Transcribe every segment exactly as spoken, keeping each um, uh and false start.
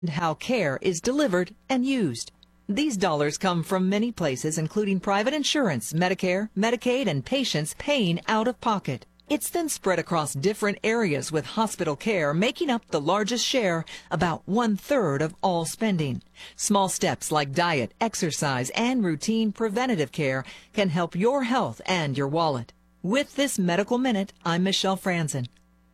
and how care is delivered and used. These dollars come from many places, including private insurance, Medicare, Medicaid, and patients paying out of pocket. It's then spread across different areas, with hospital care making up the largest share, about one-third of all spending. Small steps like diet, exercise, and routine preventative care can help your health and your wallet. With this Medical Minute, I'm Michelle Franzen.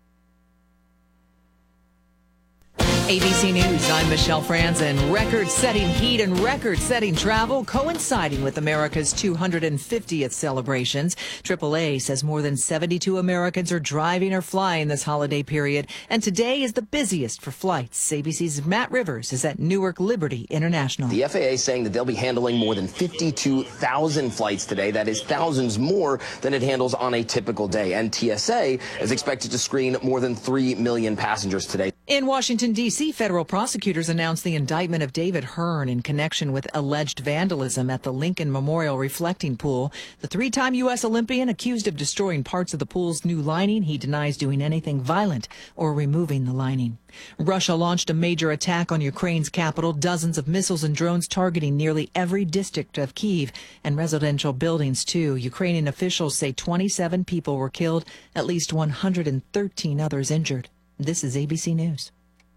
A B C News, I'm Michelle Franzen. Record-setting heat and record-setting travel coinciding with America's two hundred fiftieth celebrations. triple A says more than seventy-two Americans are driving or flying this holiday period, and today is the busiest for flights. A B C's Matt Rivers is at Newark Liberty International. The F A A saying that they'll be handling more than fifty-two thousand flights today. That is thousands more than it handles on a typical day. And T S A is expected to screen more than three million passengers today. In Washington, D C, federal prosecutors announced the indictment of David Hearn in connection with alleged vandalism at the Lincoln Memorial Reflecting Pool. The three-time U S Olympian accused of destroying parts of the pool's new lining. He denies doing anything violent or removing the lining. Russia launched a major attack on Ukraine's capital, dozens of missiles and drones targeting nearly every district of Kyiv and residential buildings, too. Ukrainian officials say twenty-seven people were killed, at least one hundred thirteen others injured. This is A B C News.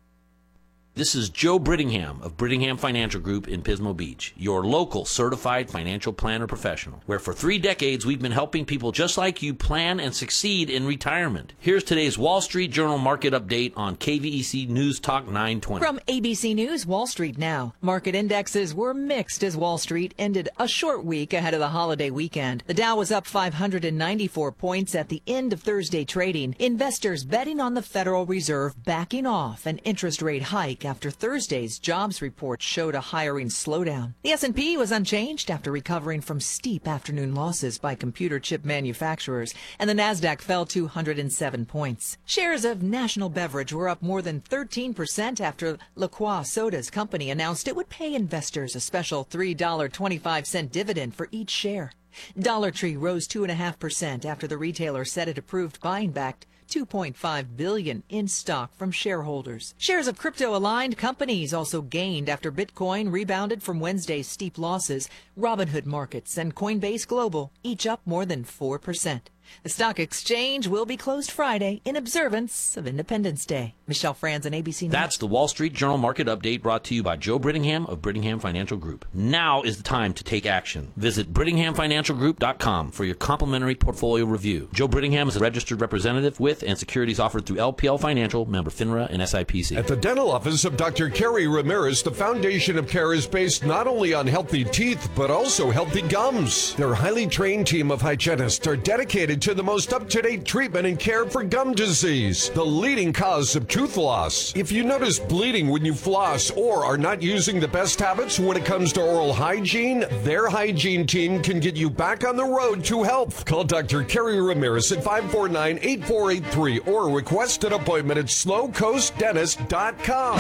This is Joe Brittingham of Brittingham Financial Group in Pismo Beach, your local certified financial planner professional, where for three decades we've been helping people just like you plan and succeed in retirement. Here's today's Wall Street Journal market update on K V E C News Talk nine twenty. From A B C News, Wall Street now. Market indexes were mixed as Wall Street ended a short week ahead of the holiday weekend. The Dow was up five hundred ninety-four points at the end of Thursday trading. Investors betting on the Federal Reserve backing off an interest rate hike after Thursday's jobs report showed a hiring slowdown. The S and P was unchanged after recovering from steep afternoon losses by computer chip manufacturers, and the Nasdaq fell two hundred seven points. Shares of National Beverage were up more than thirteen percent after La Croix Soda's company announced it would pay investors a special three dollars and twenty-five cents dividend for each share. Dollar Tree rose two point five percent after the retailer said it approved buying back two point five billion dollars in stock from shareholders. Shares of crypto-aligned companies also gained after Bitcoin rebounded from Wednesday's steep losses. Robinhood Markets and Coinbase Global each up more than four percent. The stock exchange will be closed Friday in observance of Independence Day. Michelle Franzen, A B C News. That's the Wall Street Journal market update brought to you by Joe Brittingham of Brittingham Financial Group. Now is the time to take action. Visit Brittingham Financial Group dot com for your complimentary portfolio review. Joe Brittingham is a registered representative with and securities offered through L P L Financial, member FINRA and S I P C. At the dental office of Doctor Kerry Ramirez, the foundation of care is based not only on healthy teeth, but also healthy gums. Their highly trained team of hygienists are dedicated to the most up-to-date treatment and care for gum disease, the leading cause of tooth loss. If you notice bleeding when you floss or are not using the best habits when it comes to oral hygiene, their hygiene team can get you back on the road to health. Call Doctor Kerry Ramirez at five four nine, eight four eight three or request an appointment at slow coast dentist dot com.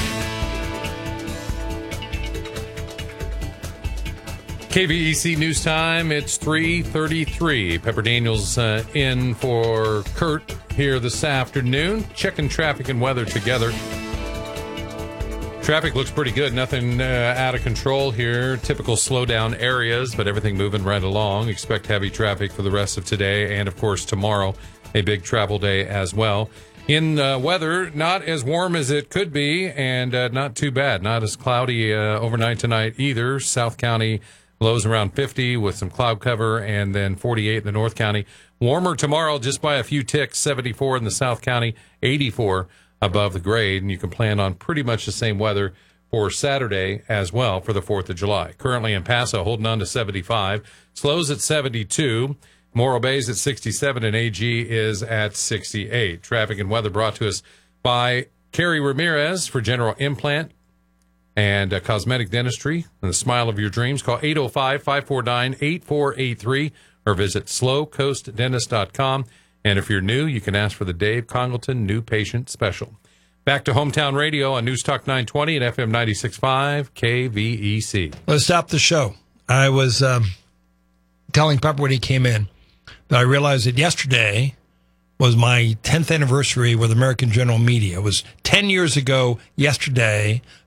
K V E C News Time, it's three thirty-three. Pepper Daniels uh, in for Kurt here this afternoon. Checking traffic and weather together. Traffic looks pretty good. Nothing uh, out of control here. Typical slowdown areas, but everything moving right along. Expect heavy traffic for the rest of today and, of course, tomorrow, a big travel day as well. In uh, weather, not as warm as it could be and uh, not too bad. Not as cloudy uh, overnight tonight either. South County lows around fifty with some cloud cover, and then forty-eight in the North County. Warmer tomorrow just by a few ticks, seventy-four in the South County, eighty-four above the grade. And you can plan on pretty much the same weather for Saturday as well for the fourth of July. Currently in Paso, holding on to seventy-five. Slows at seventy-two. Morro Bay's at sixty-seven, and A G is at sixty-eight. Traffic and weather brought to us by Kerry Ramirez for General Implant and uh, Cosmetic Dentistry and the smile of your dreams. Call eight oh five, five four nine, eight four eight three or visit slow coast dentist dot com. And if you're new, you can ask for the Dave Congleton New Patient Special. Back to Hometown Radio on News Talk nine twenty at F M ninety-six point five K V E C. Let's stop the show. I was um, telling Pepper when he came in that I realized that yesterday was my tenth anniversary with American General Media. It was ten years ago yesterday